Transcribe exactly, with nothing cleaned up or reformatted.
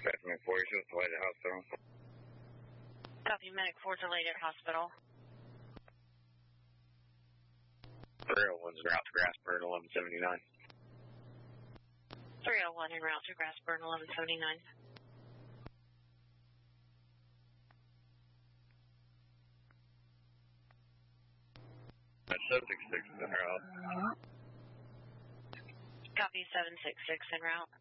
Medic four, you're delayed at hospital. Copy, Medic four delayed at hospital. three oh one's en route to Grassburn, eleven seventy-nine. three oh one en route to Grassburn, eleven seventy-nine. That's seven six six en route. Copy, seven six six en route.